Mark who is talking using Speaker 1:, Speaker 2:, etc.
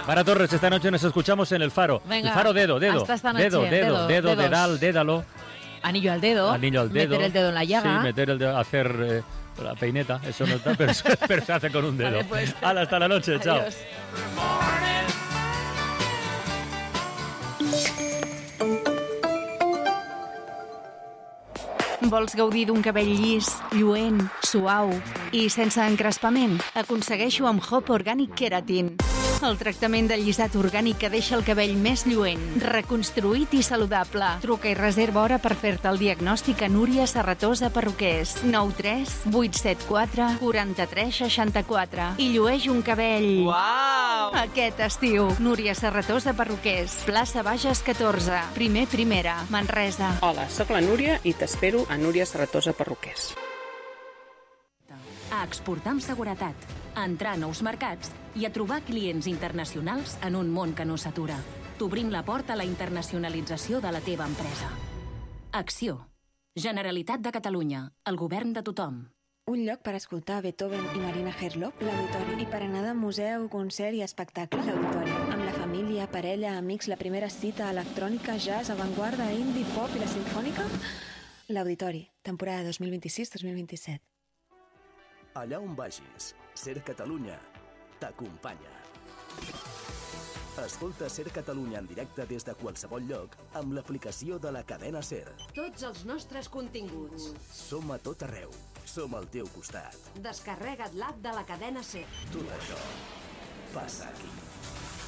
Speaker 1: Mara Torres, esta noche nos escuchamos en El Faro.
Speaker 2: Venga,
Speaker 1: El Faro dedo.
Speaker 2: hasta esta noche.
Speaker 1: Dedo,
Speaker 2: Dedos.
Speaker 1: dedal, dédalo.
Speaker 2: Anillo al dedo.
Speaker 1: Anillo al dedo.
Speaker 2: Meter el dedo en la llaga.
Speaker 1: Sí, meter el dedo, hacer la peineta. Eso no está, pero se hace con un dedo.
Speaker 2: Vale, pues.
Speaker 1: Hala, hasta la noche, chao.
Speaker 2: Adiós.
Speaker 3: Vols gaudir d'un cabell llis, lluent, suau i sense encrespament? Aconsegueixo amb Hop Organic Keratin. El tractament de llisat orgànic que deixa el cabell més lluent, reconstruït i saludable. Truca i reserva hora per fer-te el diagnòstic a Núria Serratosa Perruquers. 93 874 43 64. I llueix un cabell...
Speaker 4: Uau!
Speaker 3: Aquest estiu. Núria Serratosa Perruquers. Plaça Bages 14. Primera. Manresa.
Speaker 4: Hola, sóc la Núria i t'espero a Núria Serratosa Perruquers.
Speaker 5: A exportar amb seguretat, a entrar a nous mercats i a trobar clients internacionals en un món que no s'atura. T'obrim la porta a la internacionalització de la teva empresa. Acció. Generalitat de Catalunya. El govern de tothom.
Speaker 6: Un lloc per escoltar Beethoven i Marina Herlock, l'Auditori. I per anar de museu, concert i espectacle, l'Auditori. Amb la família, parella, amics, la primera cita electrònica, jazz, avantguarda, indie, pop i la sinfònica, l'Auditori. Temporada 2026-2027.
Speaker 7: Allà on vagis, Ser Catalunya t'acompanya. Escolta Ser Catalunya en directe des de qualsevol lloc amb l'aplicació de la cadena Ser.
Speaker 8: Tots els nostres continguts.
Speaker 7: Som a tot arreu. Som al teu costat.
Speaker 8: Descarrega't l'app de la cadena SER.
Speaker 7: Tot això passa aquí.